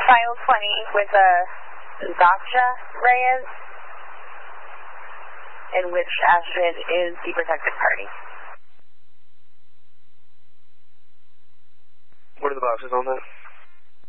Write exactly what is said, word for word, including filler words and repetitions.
file twenty with a Zasha Reyes, in which Ashton is the protected party. What are the boxes on that?